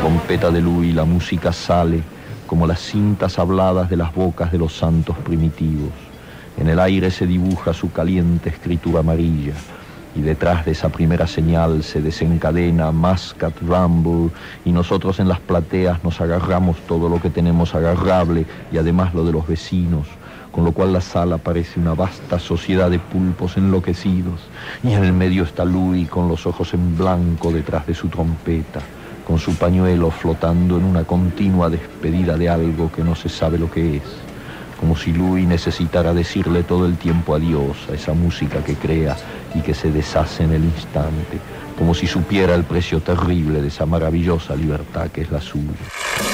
trompeta de Louis la música sale como las cintas habladas de las bocas de los santos primitivos. En el aire se dibuja su caliente escritura amarilla, y detrás de esa primera señal se desencadena Muscat, Rumble, y nosotros en las plateas nos agarramos todo lo que tenemos agarrable y además lo de los vecinos, con lo cual la sala parece una vasta sociedad de pulpos enloquecidos, y en el medio está Louis con los ojos en blanco detrás de su trompeta, con su pañuelo flotando en una continua despedida de algo que no se sabe lo que es, como si Louis necesitara decirle todo el tiempo adiós a esa música que crea y que se deshace en el instante, como si supiera el precio terrible de esa maravillosa libertad que es la suya.